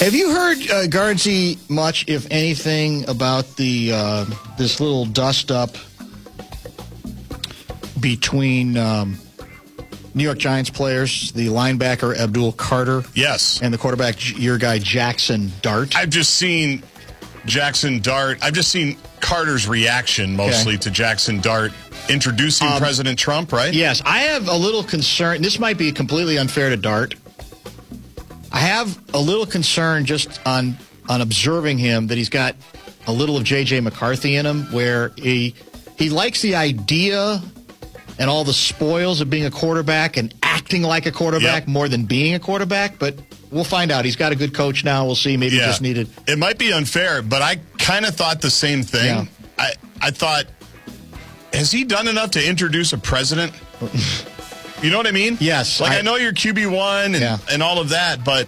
Have you heard, Guardsy, much, if anything, about the this little dust-up between New York Giants players, the linebacker Abdul Carter? Yes. And the quarterback, your guy, Jackson Dart? I've just seen Jackson Dart. I've just seen Carter's reaction mostly to Jackson Dart introducing President Trump, right? Yes. I have a little concern. This might be completely unfair to Dart. I have a little concern just on observing him that he's got a little of J.J. McCarthy in him, where he likes the idea and all the spoils of being a quarterback and acting like a quarterback more than being a quarterback, but we'll find out. He's got a good coach now. We'll see. Maybe he just needed... It might be unfair, but I kind of thought the same thing. Yeah. I thought, has he done enough to introduce a president? You know what I mean? Yes. Like, I know you're QB1 and all of that, but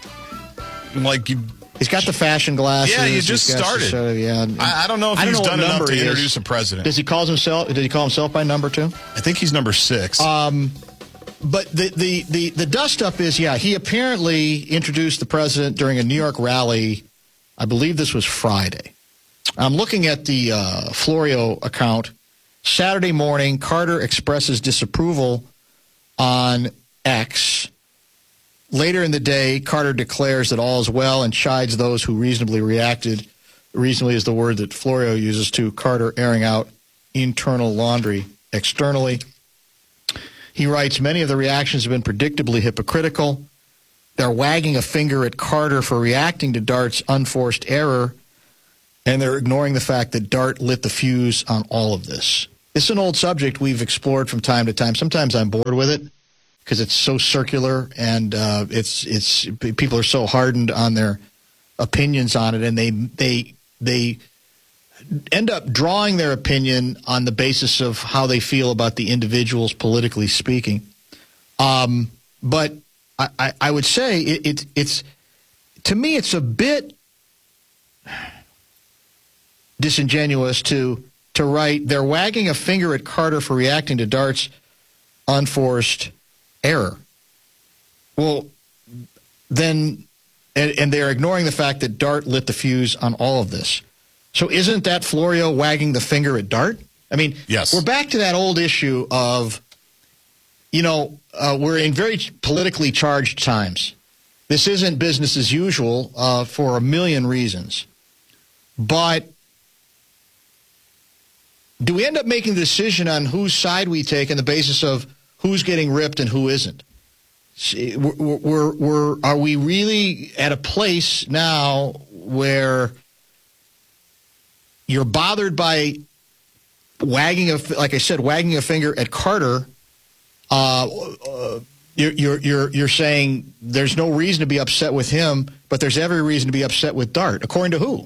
like you... He's got the fashion glasses. Yeah, you just started. I don't know if he's done enough to introduce a president. Does he call himself by number 2? I think he's number 6. But the dust-up is, he apparently introduced the president during a New York rally. I believe this was Friday. I'm looking at the Florio account. Saturday morning, Carter expresses disapproval on X. Later in the day, Carter declares that all is well and chides those who reasonably reacted. Reasonably is the word that Florio uses to Carter airing out internal laundry externally. He writes, many of the reactions have been predictably hypocritical. They're wagging a finger at Carter for reacting to Dart's unforced error, and they're ignoring the fact that Dart lit the fuse on all of this. It's an old subject we've explored from time to time. Sometimes I'm bored with it because it's so circular and it's people are so hardened on their opinions on it, and they end up drawing their opinion on the basis of how they feel about the individuals, politically speaking. But I would say it's to me it's a bit disingenuous to write they're wagging a finger at Carter for reacting to Dart's unforced error. Well, then, and they're ignoring the fact that Dart lit the fuse on all of this. So isn't that Florio wagging the finger at Dart? I mean, yes. We're back to that old issue of, we're in very politically charged times. This isn't business as usual for a million reasons. But do we end up making the decision on whose side we take on the basis of who's getting ripped and who isn't? Are we really at a place now where you're bothered by wagging a finger at Carter? You're saying there's no reason to be upset with him, but there's every reason to be upset with Dart. According to who?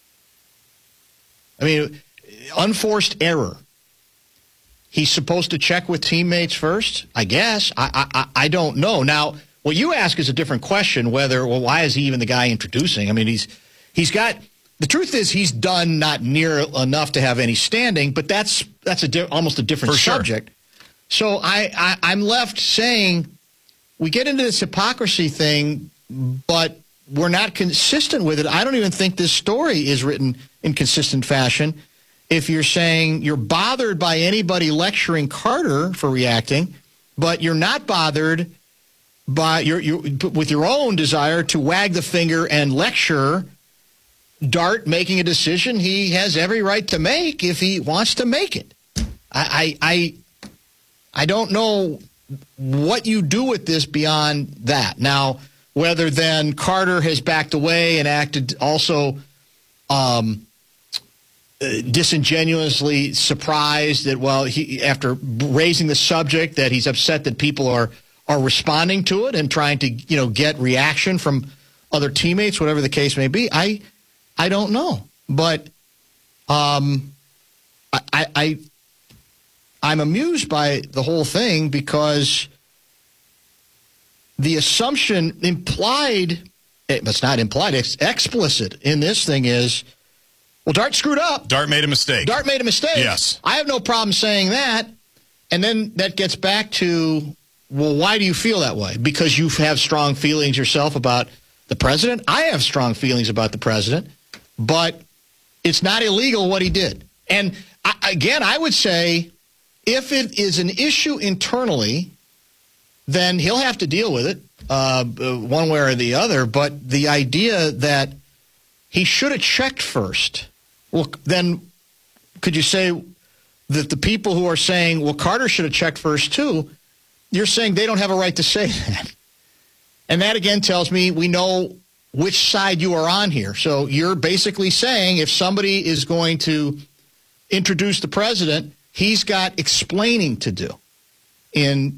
I mean, unforced error. He's supposed to check with teammates first, I guess. I don't know. Now, what you ask is a different question, why is he even the guy introducing? I mean, he's got – the truth is he's done not near enough to have any standing, but that's almost a different subject. So I'm left saying we get into this hypocrisy thing, but we're not consistent with it. I don't even think this story is written in consistent fashion. If you're saying you're bothered by anybody lecturing Carter for reacting, but you're not bothered by with your own desire to wag the finger and lecture Dart making a decision he has every right to make if he wants to make it. I don't know what you do with this beyond that. Now, whether then Carter has backed away and acted also disingenuously surprised that, after raising the subject, that he's upset that people are responding to it and trying to, get reaction from other teammates, whatever the case may be. I don't know. But I'm amused by the whole thing because the assumption implied, it's not implied, it's explicit in this thing is, well, Dart screwed up. Dart made a mistake. Yes. I have no problem saying that. And then that gets back to, well, why do you feel that way? Because you have strong feelings yourself about the president. I have strong feelings about the president, but it's not illegal what he did. And I would say if it is an issue internally, then he'll have to deal with it one way or the other. But the idea that he should have checked first, well, then could you say that the people who are saying, well, Carter should have checked first too, you're saying they don't have a right to say that. And that, again, tells me we know which side you are on here. So you're basically saying if somebody is going to introduce the president, he's got explaining to do in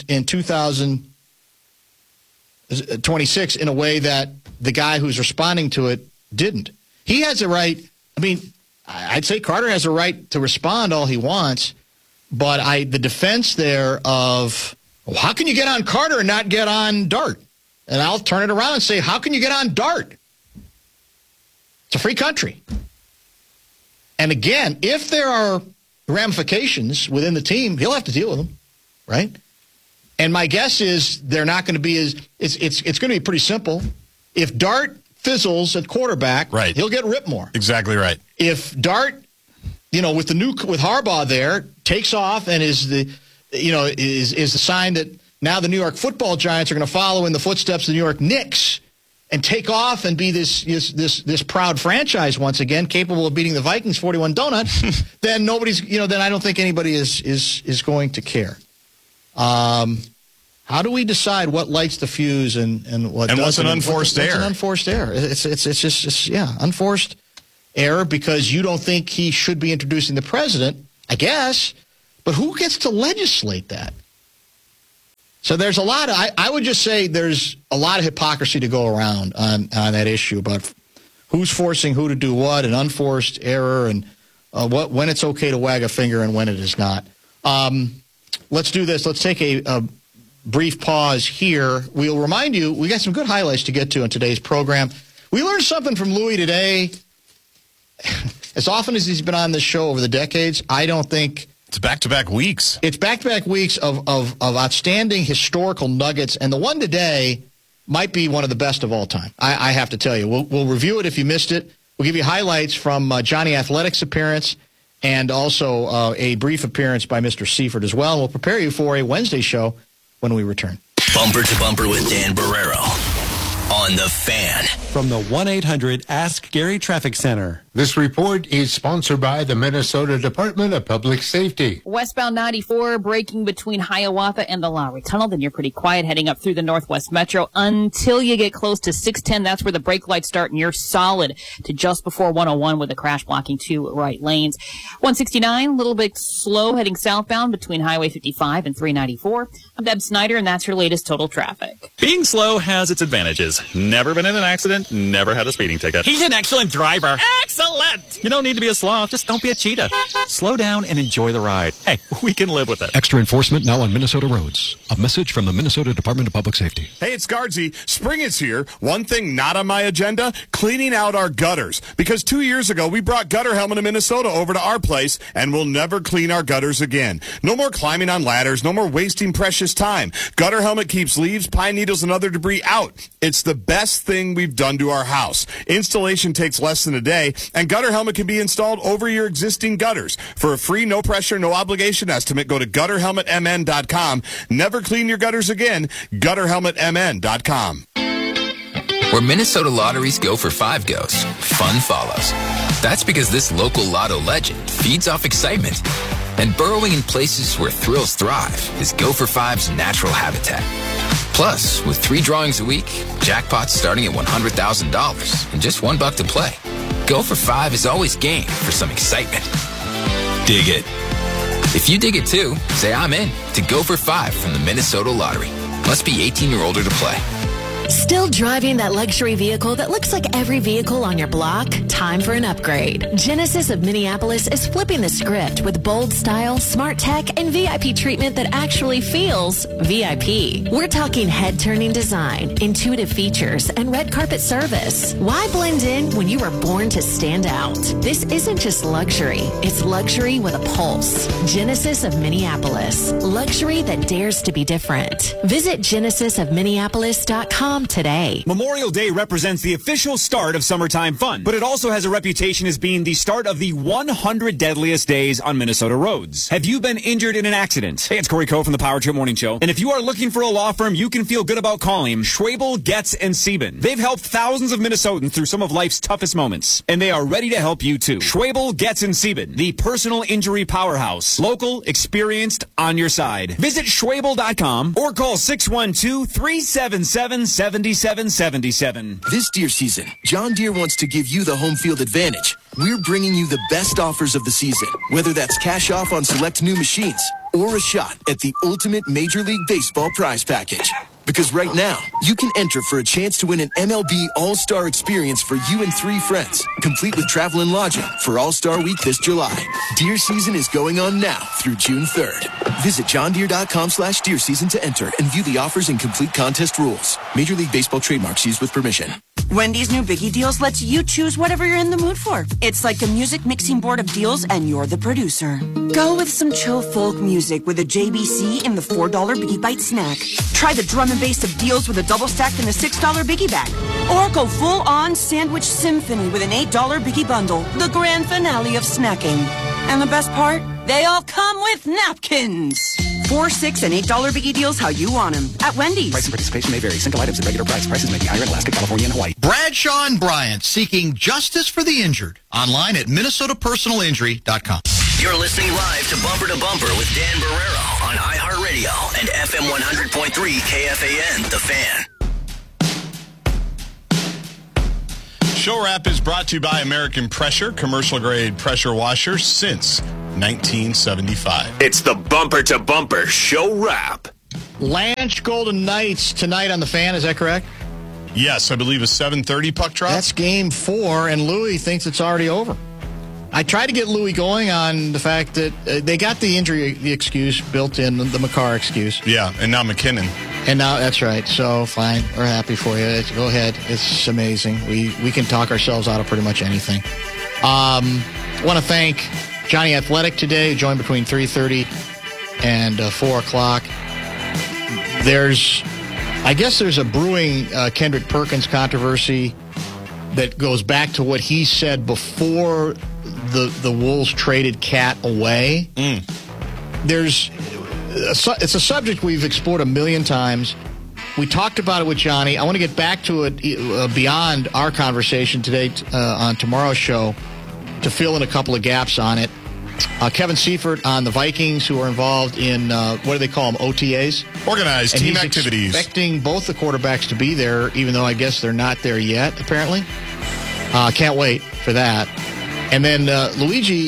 2026 in a way that the guy who's responding to it didn't. He has a right. I mean, I'd say Carter has a right to respond all he wants, but the defense there of, well, how can you get on Carter and not get on Dart? And I'll turn it around and say, how can you get on Dart? It's a free country. And again, if there are ramifications within the team, he'll have to deal with them, right? And my guess is they're not going to be it's going to be pretty simple. If Dart fizzles at quarterback, right, he'll get ripped more. Exactly right. If Dart, with Harbaugh there, takes off and is the sign that now the New York Football Giants are going to follow in the footsteps of the New York Knicks and take off and be this proud franchise once again, capable of beating the Vikings 41 donuts, then nobody's, then I don't think anybody is going to care. How do we decide what lights the fuse and what doesn't? What's an unforced error? What's an unforced error? It's just unforced error because you don't think he should be introducing the president, I guess, but who gets to legislate that? So there's a lot of, I would just say there's a lot of hypocrisy to go around on that issue about who's forcing who to do what, and unforced error, and when it's okay to wag a finger and when it is not. Let's do this. Let's take a brief pause here. We'll remind you, we got some good highlights to get to in today's program. We learned something from Louis today. As often as he's been on this show over the decades, I don't think... It's back-to-back weeks. It's back-to-back weeks of outstanding historical nuggets, and the one today might be one of the best of all time. I have to tell you. We'll review it if you missed it. We'll give you highlights from Johnny Athletic's appearance and also a brief appearance by Mr. Seifert as well. We'll prepare you for a Wednesday show when we return. Bumper to Bumper with Dan Barrero on The Fan. From the 1-800-ASK-GARY Traffic Center. This report is sponsored by the Minnesota Department of Public Safety. Westbound 94 braking between Hiawatha and the Lowry Tunnel. Then you're pretty quiet heading up through the Northwest Metro until you get close to 610. That's where the brake lights start, and you're solid to just before 101 with a crash blocking 2 right lanes. 169, a little bit slow heading southbound between Highway 55 and 394. I'm Deb Snyder, and that's your latest total traffic. Being slow has its advantages. Never been in an accident, never had a speeding ticket. He's an excellent driver. Excellent! You don't need to be a sloth, just don't be a cheetah. Slow down and enjoy the ride. Hey, we can live with it. Extra enforcement now on Minnesota roads. A message from the Minnesota Department of Public Safety. Hey, it's Guardsy. Spring is here. One thing not on my agenda, cleaning out our gutters. Because 2 years ago, we brought Gutter Helmet of Minnesota over to our place, and we'll never clean our gutters again. No more climbing on ladders, no more wasting precious time. Gutter Helmet keeps leaves, pine needles, and other debris out. It's the best thing we've done to our house. Installation takes less than a day, and Gutter Helmet can be installed over your existing gutters. For a free, no pressure, no obligation estimate, go to gutterhelmetmn.com. Never clean your gutters again. Gutterhelmetmn.com. Where Minnesota lotteries go for 5 goes, fun follows. That's because this local lotto legend feeds off excitement. And burrowing in places where thrills thrive is Go for 5's natural habitat. Plus, with 3 drawings a week, jackpots starting at $100,000 and just $1 to play. Go for 5 is always game for some excitement. Dig it. If you dig it too, say I'm in to Go for 5 from the Minnesota Lottery. Must be 18 or older to play. Still driving that luxury vehicle that looks like every vehicle on your block? Time for an upgrade. Genesis of Minneapolis is flipping the script with bold style, smart tech, and VIP treatment that actually feels VIP. We're talking head-turning design, intuitive features, and red carpet service. Why blend in when you were born to stand out? This isn't just luxury. It's luxury with a pulse. Genesis of Minneapolis. Luxury that dares to be different. Visit genesisofminneapolis.com MinnesotaRoads.com today. Memorial Day represents the official start of summertime fun, but it also has a reputation as being the start of the 100 deadliest days on Minnesota roads. Have you been injured in an accident? Hey, it's Corey Coe from the Power Trip Morning Show. And if you are looking for a law firm you can feel good about calling, Schwabel, Getz, and Sieben. They've helped thousands of Minnesotans through some of life's toughest moments, and they are ready to help you too. Schwabel, Getz, and Sieben, the personal injury powerhouse. Local, experienced, on your side. Visit Schwabel.com or call 612-377-7777. This deer season, John Deere wants to give you the home field advantage. We're bringing you the best offers of the season, whether that's cash off on select new machines or a shot at the ultimate Major League Baseball prize package. Because right now, you can enter for a chance to win an MLB All-Star experience for you and 3 friends, complete with travel and lodging for All-Star Week this July. Deer season is going on now through June 3rd. Visit johndeere.com/deer season to enter and view the offers and complete contest rules. Major League Baseball trademarks used with permission. Wendy's new Biggie Deals lets you choose whatever you're in the mood for. It's like a music mixing board of deals, and you're the producer. Go with some chill folk music with a JBC in the $4 Biggie Bite snack. Try the drum and bass of deals with a double stack in the $6 Biggie bag. Or go full-on sandwich symphony with an $8 Biggie bundle, the grand finale of snacking. And the best part? They all come with napkins. $4, $6, and $8 Biggie Deals how you want them at Wendy's. Price and participation may vary. Single items at regular price. Prices may be higher in Alaska, California, and Hawaii. Bradshaw and Bryant, seeking justice for the injured. Online at MinnesotaPersonalInjury.com. You're listening live to Bumper to Bumper with Dan Barrero on iHeartRadio and FM 100.3 KFAN, The Fan. Show Wrap is brought to you by American Pressure, commercial-grade pressure washer since 1975. It's the Bumper to Bumper Show Wrap. Lanch Golden Knights tonight on The Fan, is that correct? Yes, I believe a 7:30 puck drop. That's game 4, and Louis thinks it's already over. I tried to get Louis going on the fact that they got the injury excuse built in, the Makar excuse. Yeah, and now McKinnon. And now, that's right. So, fine. We're happy for you. Go ahead. It's amazing. We can talk ourselves out of pretty much anything. I want to thank Johnny Athletic today, joined between 3:30 and 4 o'clock. I guess there's a brewing Kendrick Perkins controversy that goes back to what he said before the Wolves traded Cat away. It's a subject we've explored a million times. We talked about it with Johnny. I want to get back to it beyond our conversation today on tomorrow's show to fill in a couple of gaps on it. Kevin Seifert on the Vikings, who are involved in, what do they call them, OTAs? Organized team activities. Expecting both the quarterbacks to be there, even though I guess they're not there yet, apparently. Can't wait for that. And then Luigi,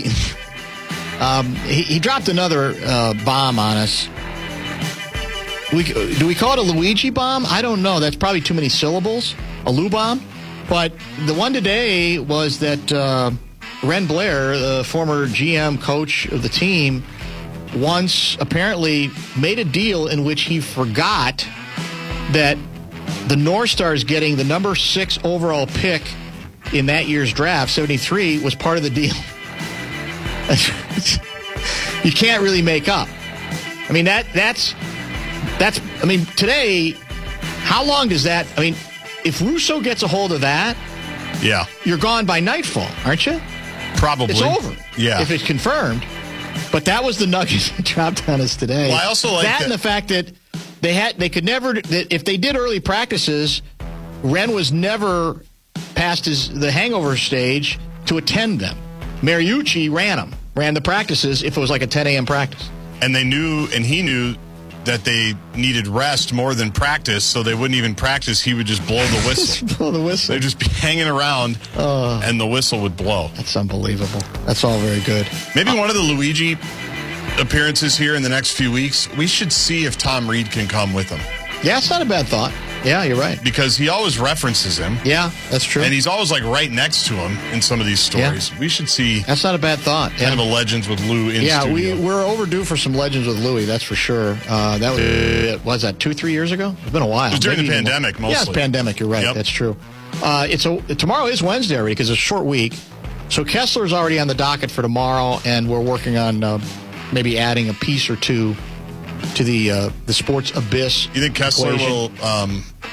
he dropped another bomb on us. Do we call it a Luigi bomb? I don't know. That's probably too many syllables. A Lou bomb? But the one today was that Ren Blair, the former GM coach of the team, once apparently made a deal in which he forgot that the North Stars getting the number 6 overall pick in that year's draft, 73, was part of the deal. You can't really make up. I mean, that's today, how long does that, if Russo gets a hold of that, yeah, you're gone by nightfall, aren't you? Probably. It's over. Yeah. If it's confirmed. But that was the nugget that dropped on us today. Well, I also like that and the fact that they could never, that if they did early practices, Ren was never past the hangover stage to attend them. Mariucci ran the practices if it was like a 10 a.m. practice. And he knew that they needed rest more than practice, so they wouldn't even practice. He would just blow the whistle. Blow the whistle. They'd just be hanging around, and the whistle would blow. That's unbelievable. That's all very good. Maybe one of the Luigi appearances here in the next few weeks, we should see if Tom Reed can come with him. Yeah, it's not a bad thought. Yeah, you're right. Because he always references him. Yeah, that's true. And he's always like right next to him in some of these stories. Yeah. We should see. That's not a bad thought. Kind of a Legends with Lou in studio. Yeah, we're overdue for some Legends with Louie, that's for sure. That was that 2-3 years ago? It's been a while. It was during the pandemic, mostly. Yeah, it's pandemic. You're right. Yep. That's true. Tomorrow is Wednesday already because it's a short week. So Kessler's already on the docket for tomorrow, and we're working on maybe adding a piece or two to the Sports Abyss. You think Kessler will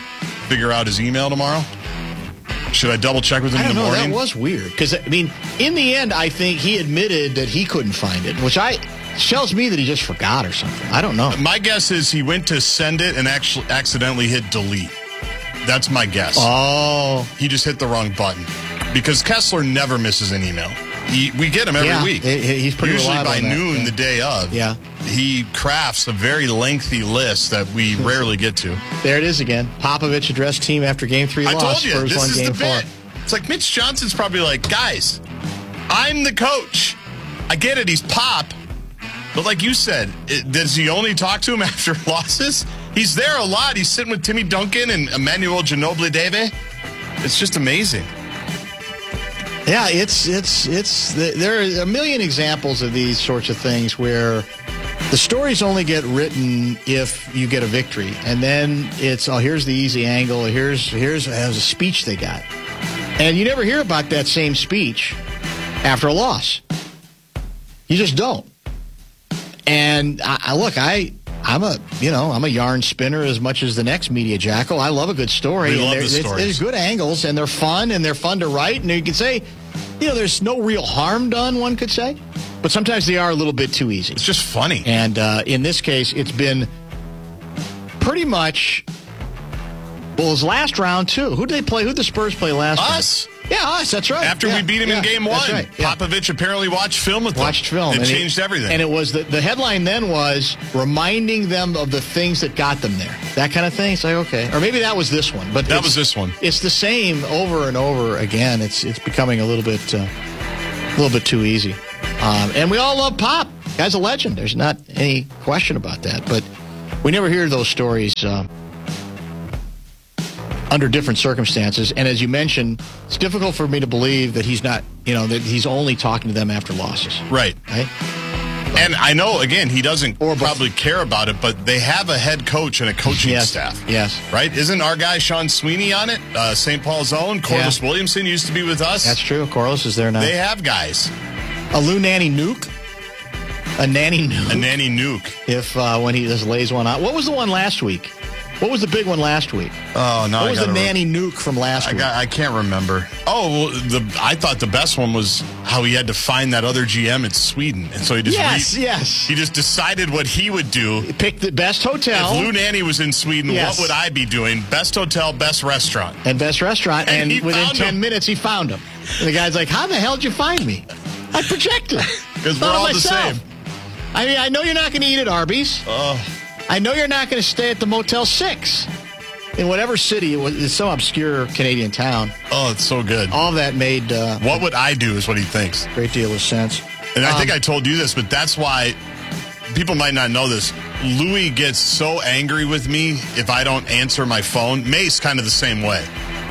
figure out his email tomorrow? Should I double check with him in the morning? That was weird. Because, I mean, in the end, I think he admitted that he couldn't find it, which tells me that he just forgot or something. I don't know. My guess is he went to send it and actually accidentally hit delete. That's my guess. Oh. He just hit the wrong button. Because Kessler never misses an email. We get him every week. He's pretty usually reliable by on that, noon the day of. Yeah. He crafts a very lengthy list that we rarely get to. There it is again. Popovich addressed team after Game 3 loss. I told you, Spurs this won is Game the 4. bit. It's like Mitch Johnson's probably like, guys, I'm the coach. I get it, he's Pop. But like you said, does he only talk to him after losses? He's there a lot. He's sitting with Timmy Duncan and Emmanuel Ginobili-Debe. It's just amazing. Yeah, there are a million examples of these sorts of things where the stories only get written if you get a victory. And then it's, here's the easy angle. Here's a speech they got. And you never hear about that same speech after a loss. You just don't. And I'm a yarn spinner as much as the next media jackal. I love a good story. We love the stories. There's good angles, and they're fun to write. And you can say, there's no real harm done, one could say. But sometimes they are a little bit too easy. It's just funny. And in this case, it's been pretty much, his last round, too. Who did they play? Who did the Spurs play last round? Us. Yeah, us. That's right. After we beat him in Game 1, right, Popovich apparently watched film with them. Watched film. It changed everything. And it was the headline then was reminding them of the things that got them there. That kind of thing. It's like, okay. Or maybe that was this one. But that was this one. It's the same over and over again. It's becoming a little bit too easy. And we all love Pop. Guy's a legend. There's not any question about that. But we never hear those stories under different circumstances. And as you mentioned, it's difficult for me to believe that he's not, that he's only talking to them after losses. Right. Right? And I know, again, he doesn't probably care about it, but they have a head coach and a coaching staff. Yes. Right? Isn't our guy Sean Sweeney on it? St. Paul's own. Corliss Williamson used to be with us. That's true. Corliss is there now. They have guys. A Lou Nanny Nuke. A Nanny Nuke. A Nanny Nuke. If when he just lays one out. What was the one last week? What was the big one last week? Oh, no. What was the Nanny Nuke from last week? I can't remember. Oh, I thought the best one was how he had to find that other GM in Sweden. And so he just he just decided what he would do. He picked the best hotel. If Lou Nanny was in Sweden, what would I be doing? Best hotel, best restaurant. And best restaurant. And within 10 minutes, he found him. And the guy's like, how the hell did you find me? I projected. Because we're all the same. I mean, I know you're not going to eat at Arby's. I know you're not going to stay at the Motel 6 in whatever city. It's some obscure Canadian town. Oh, it's so good. All of that made... what would I do is what he thinks. Great deal of sense. And I think I told you this, but that's why people might not know this. Louis gets so angry with me if I don't answer my phone. Mace kind of the same way.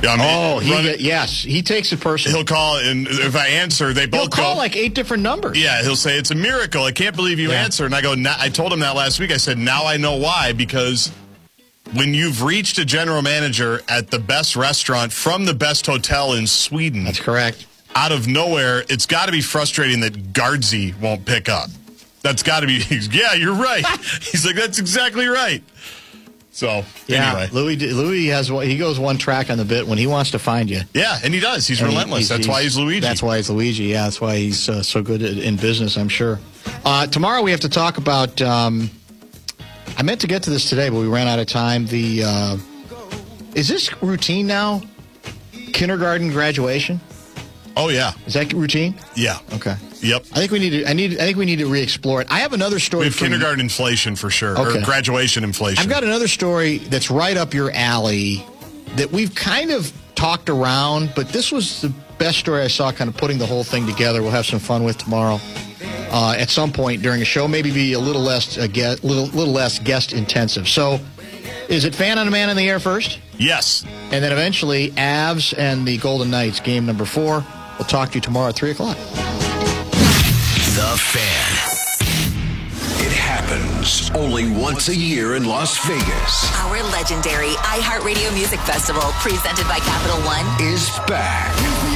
He takes it personally. He'll call, and if I answer, they both He'll call like 8 different numbers. Yeah, he'll say, it's a miracle. I can't believe you answer. And I go, I told him that last week. I said, now I know why, because when you've reached a general manager at the best restaurant from the best hotel in Sweden. That's correct. Out of nowhere, it's got to be frustrating that Guardsy won't pick up. That's got to be, yeah, you're right. He's like, that's exactly right. So, anyway. Louis he goes one track on the bit when he wants to find you. Yeah, and he does. He's relentless. That's why he's Luigi. That's why he's Luigi. Yeah, that's why he's so good in business, I'm sure. Tomorrow we have to talk about, I meant to get to this today, but we ran out of time. Is this routine now? Kindergarten graduation? Oh, yeah. Is that routine? Yeah. Okay. Yep. I think we need to re-explore it. I have another story. We have kindergarten inflation for sure, okay. Or graduation inflation. I've got another story that's right up your alley that we've kind of talked around, but this was the best story I saw, kind of putting the whole thing together. We'll have some fun with tomorrow at some point during a show. Maybe be a little less guest intensive. So, is it Fan on a Man in the Air first? Yes. And then eventually Avs and the Golden Knights, game number 4. We'll talk to you tomorrow at 3 o'clock. The Fan. It happens only once a year in Las Vegas. Our legendary iHeartRadio Music Festival, presented by Capital One, is back.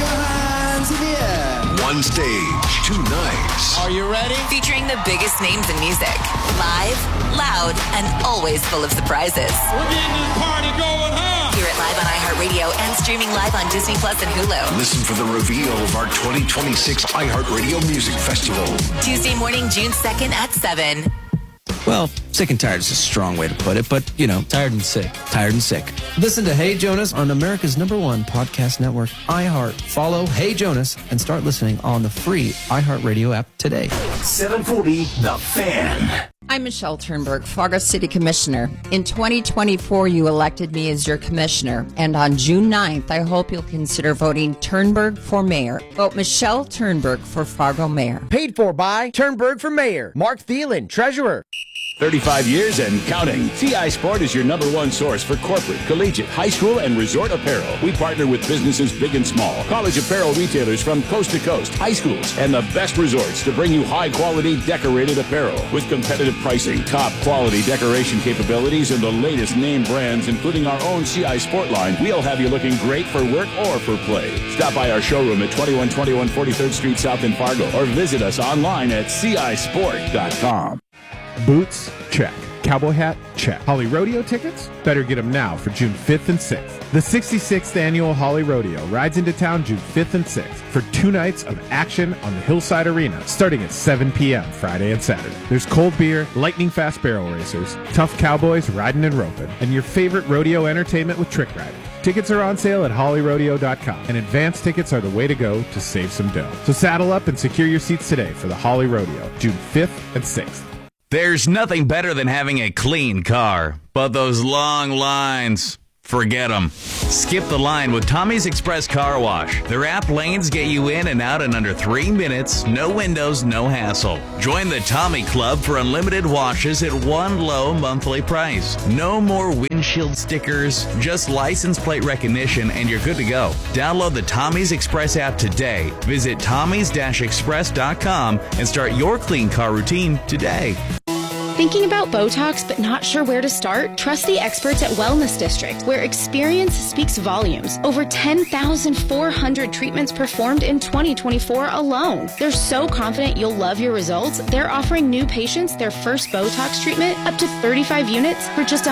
One stage, 2 nights. Are you ready? Featuring the biggest names in music. Live, loud, and always full of surprises. We're getting this party going, huh? Hear it live on iHeartRadio and streaming live on Disney Plus and Hulu. Listen for the reveal of our 2026 iHeartRadio Music Festival. Tuesday morning, June 2nd at 7. Well, sick and tired is a strong way to put it, but, tired and sick. Tired and sick. Listen to Hey Jonas on America's #1 podcast network, iHeart. Follow Hey Jonas and start listening on the free iHeartRadio app today. 740 The Fan. I'm Michelle Turnberg, Fargo City Commissioner. In 2024, you elected me as your commissioner, and on June 9th, I hope you'll consider voting Turnberg for mayor. Vote Michelle Turnberg for Fargo mayor. Paid for by Turnberg for mayor. Mark Thielen, treasurer. 35 years and counting. CI Sport is your #1 source for corporate, collegiate, high school, and resort apparel. We partner with businesses big and small, college apparel retailers from coast to coast, high schools, and the best resorts to bring you high-quality decorated apparel. With competitive pricing, top-quality decoration capabilities, and the latest name brands, including our own CI Sport line, we'll have you looking great for work or for play. Stop by our showroom at 2121 43rd Street South in Fargo, or visit us online at cisport.com. Boots? Check. Cowboy hat? Check. Holly Rodeo tickets? Better get them now for June 5th and 6th. The 66th Annual Holly Rodeo rides into town June 5th and 6th for 2 nights of action on the Hillside Arena, starting at 7 p.m. Friday and Saturday. There's cold beer, lightning-fast barrel racers, tough cowboys riding and roping, and your favorite rodeo entertainment with trick riding. Tickets are on sale at hollyrodeo.com, and advance tickets are the way to go to save some dough. So saddle up and secure your seats today for the Holly Rodeo, June 5th and 6th. There's nothing better than having a clean car, but those long lines, forget them. Skip the line with Tommy's Express Car Wash. Their app lanes get you in and out in under 3 minutes, no windows, no hassle. Join the Tommy Club for unlimited washes at one low monthly price. No more windshield stickers, just license plate recognition, and you're good to go. Download the Tommy's Express app today. Visit tommys-express.com and start your clean car routine today. Thinking about Botox but not sure where to start? Trust the experts at Wellness District, where experience speaks volumes. Over 10,400 treatments performed in 2024 alone. They're so confident you'll love your results, they're offering new patients their first Botox treatment up to 35 units for just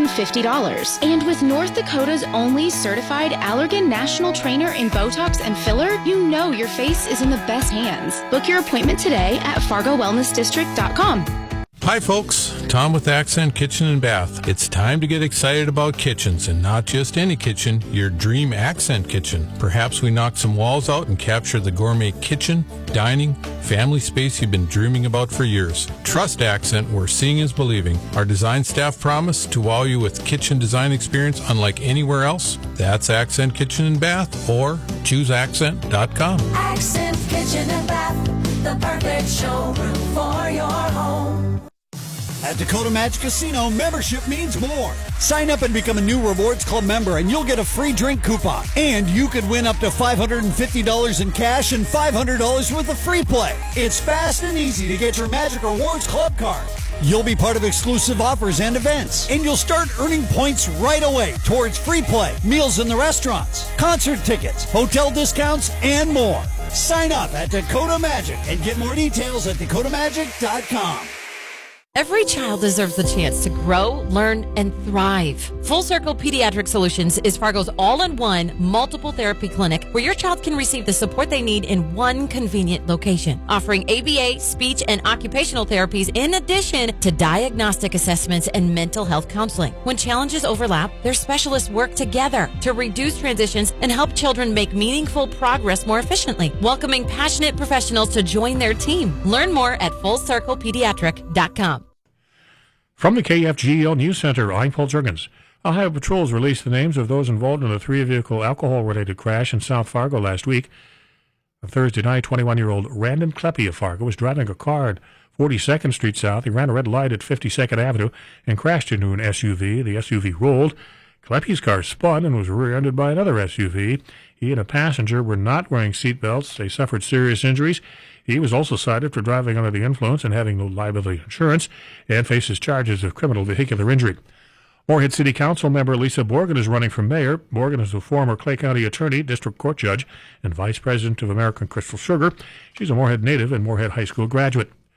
$150. And with North Dakota's only certified Allergan National Trainer in Botox and filler, you know your face is in the best hands. Book your appointment today at FargoWellnessDistrict.com. Hi folks, Tom with Accent Kitchen and Bath. It's time to get excited about kitchens, and not just any kitchen, your dream Accent kitchen. Perhaps we knock some walls out and capture the gourmet kitchen, dining, family space you've been dreaming about for years. Trust Accent, where seeing is believing. Our design staff promise to wow you with kitchen design experience unlike anywhere else. That's Accent Kitchen and Bath, or chooseaccent.com. Accent Kitchen and Bath, the perfect showroom for your home. At Dakota Magic Casino, membership means more. Sign up and become a new Rewards Club member, and you'll get a free drink coupon. And you could win up to $550 in cash and $500 worth of free play. It's fast and easy to get your Magic Rewards Club card. You'll be part of exclusive offers and events, and you'll start earning points right away towards free play, meals in the restaurants, concert tickets, hotel discounts, and more. Sign up at Dakota Magic and get more details at dakotamagic.com. Every child deserves the chance to grow, learn, and thrive. Full Circle Pediatric Solutions is Fargo's all-in-one multiple therapy clinic where your child can receive the support they need in one convenient location, offering ABA, speech, and occupational therapies in addition to diagnostic assessments and mental health counseling. When challenges overlap, their specialists work together to reduce transitions and help children make meaningful progress more efficiently, welcoming passionate professionals to join their team. Learn more at FullCirclePediatric.com. From the KFGO News Center, I'm Paul Jurgens. Ohio patrols released the names of those involved in a 3-vehicle alcohol-related crash in South Fargo last week. On Thursday night, 21-year-old Randon Kleppe of Fargo was driving a car at 42nd Street South. He ran a red light at 52nd Avenue and crashed into an SUV. The SUV rolled. Kleppe's car spun and was rear-ended by another SUV. He and a passenger were not wearing seatbelts. They suffered serious injuries. He was also cited for driving under the influence and having no liability insurance, and faces charges of criminal vehicular injury. Moorhead City Council member Lisa Borgen is running for mayor. Borgen is a former Clay County attorney, district court judge, and vice president of American Crystal Sugar. She's a Moorhead native and Moorhead High School graduate.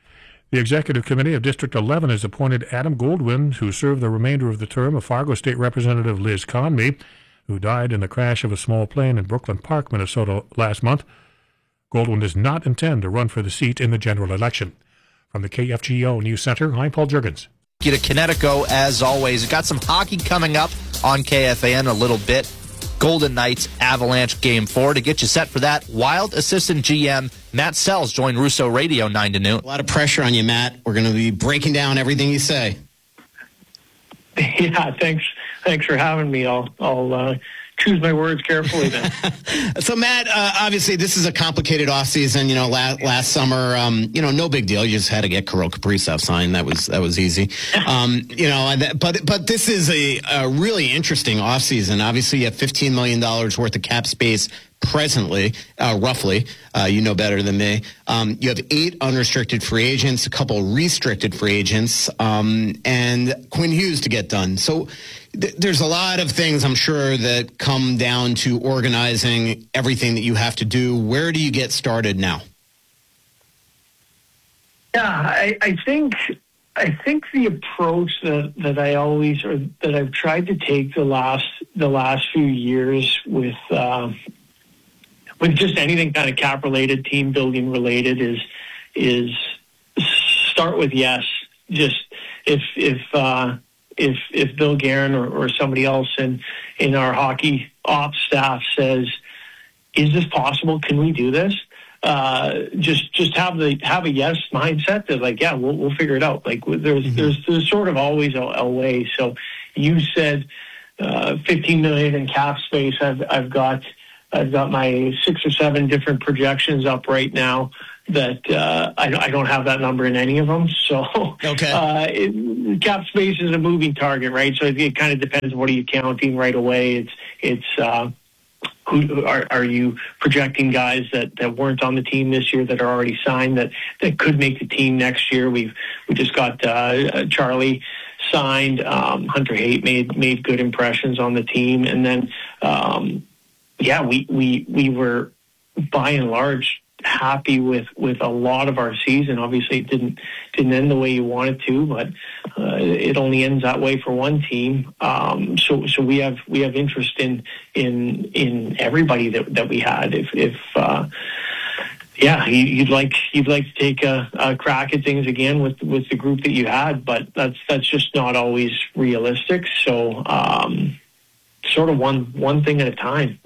The Executive Committee of District 11 has appointed Adam Goldwyn, who served the remainder of the term of Fargo State Representative Liz Conmee, who died in the crash of a small plane in Brooklyn Park, Minnesota last month. Goldwyn does not intend to run for the seat in the general election. From the KFGO News Center, I'm Paul Juergens. Get a Connecticut as always. We've got some hockey coming up on KFAN a little bit. Golden Knights Avalanche Game 4. To get you set for that, Wild assistant GM Matt Sells joined Russo Radio 9 to noon. A lot of pressure on you, Matt. We're going to be breaking down everything you say. Yeah, thanks for having me. I'll choose my words carefully then. So, Matt, obviously this is a complicated offseason. Last summer, no big deal. You just had to get Kirill Kaprizov signed. That was easy. But this is a really interesting offseason. Obviously, you have $15 million worth of cap space presently, roughly. You know better than me. You have 8 unrestricted free agents, a couple restricted free agents, and Quinn Hughes to get done. So there's a lot of things, I'm sure, that come down to organizing everything that you have to do. Where do you get started now? Yeah, I think the approach that I always, or that I've tried to take the last few years with just anything kind of cap related, team building related, is start with yes. Just if Bill Guerin or somebody else in our hockey ops staff says, is this possible? Can we do this? Just have a yes mindset. They're like, yeah, we'll figure it out. Like there's sort of always a way. So you said $15 million in cap space. I've got my 6 or 7 different projections up right now that I don't have that number in any of them. So cap space is a moving target, right? So it kind of depends. What are you counting right away? It's who are you projecting guys that weren't on the team this year that are already signed that could make the team next year? We just got Charlie signed. Hunter Haight made good impressions on the team, and then we were by and large happy with a lot of our season. Obviously, it didn't end the way you wanted to, but it only ends that way for one team. So we have interest in everybody that we had. You'd like to take a crack at things again with the group that you had, but that's just not always realistic. So sort of one thing at a time.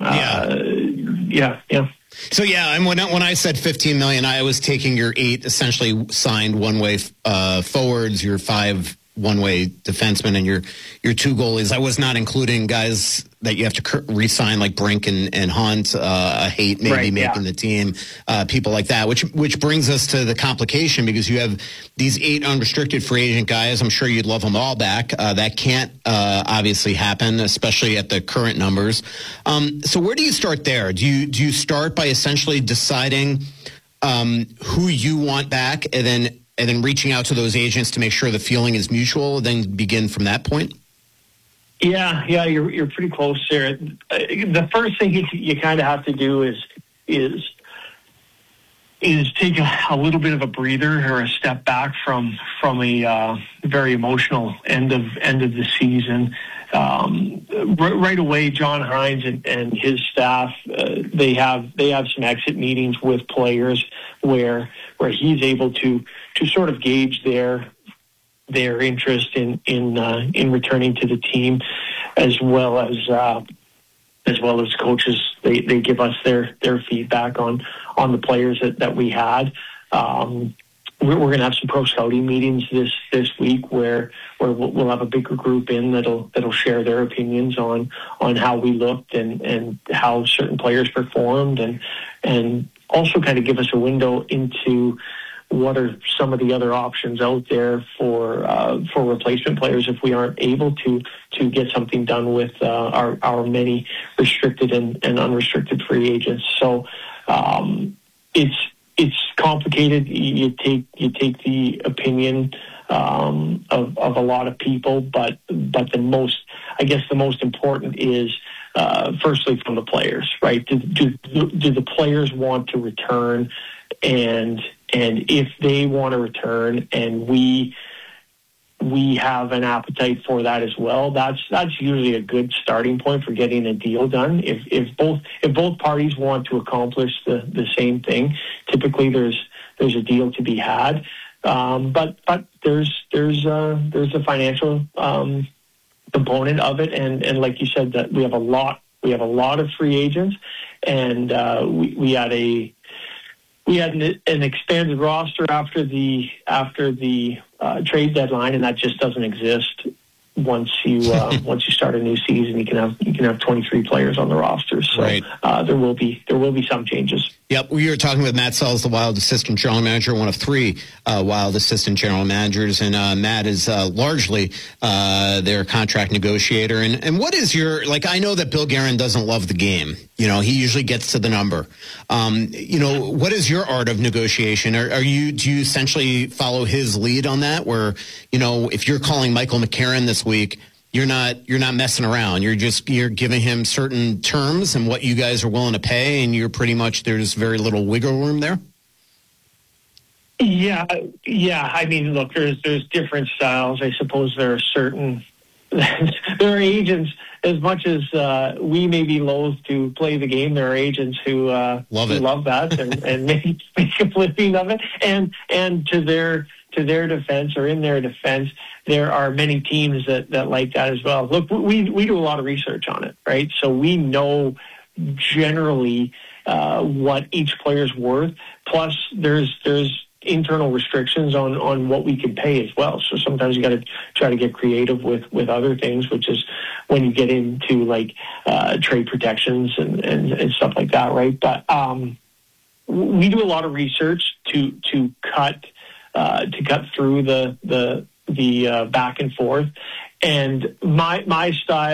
So and when I said $15 million, I was taking your 8 essentially signed one-way forwards, your 5 one-way defensemen, and your 2 goalies. I was not including guys that you have to re-sign like Brink and Hunt, Haight making the team, people like that, which brings us to the complication because you have these 8 unrestricted free agent guys. I'm sure you'd love them all back. That can't obviously happen, especially at the current numbers. So where do you start there? Do you start by essentially deciding who you want back and then reaching out to those agents to make sure the feeling is mutual, then begin from that point? Yeah, you're pretty close there. The first thing you kind of have to do is take a little bit of a breather or a step back from a very emotional end of the season. Right away, John Hines and his staff they have some exit meetings with players where he's able to sort of gauge their interest in returning to the team, as well as coaches. They give us their feedback on the players that we had. We're going to have some pro scouting meetings this week where we'll have a bigger group in that'll share their opinions on how we looked and how certain players performed, and also kind of give us a window into what are some of the other options out there for replacement players if we aren't able to get something done with our many restricted and unrestricted free agents. So it's complicated. You take the opinion of a lot of people, but the most important is firstly from the players, right? Do the players want to return and And if they want to return and we have an appetite for that as well, that's usually a good starting point for getting a deal done. If both parties want to accomplish the same thing, typically there's a deal to be had. But there's a financial component of it, and like you said, that we have a lot of free agents, and we had an expanded roster after the trade deadline, and that just doesn't exist once you start a new season. You can have 23 players on the roster, so right. There will be some changes. Yep, we were talking with Matt Sells, the Wild assistant general manager, one of three Wild assistant general managers, and Matt is largely their contract negotiator. And what is your, like, I know that Bill Guerin doesn't love the game. You know, he usually gets to the number. What is your art of negotiation? Do you essentially follow his lead on that, where, if you're calling Michael McCarron this week, you're not messing around. You're giving him certain terms and what you guys are willing to pay, and you're pretty much, there's very little wiggle room there? Yeah. I mean, look, there's different styles. I suppose there are certain there are agents, as much as we may be loath to play the game, there are agents who love that and make a living of it. And to their defense, or in their defense, there are many teams that like that as well. Look, we do a lot of research on it, right? So we know generally what each player's worth. Plus, there's internal restrictions on what we can pay as well. So sometimes you got to try to get creative with other things, which is when you get into like trade protections and stuff like that, right? But we do a lot of research to cut through the back and forth. And my style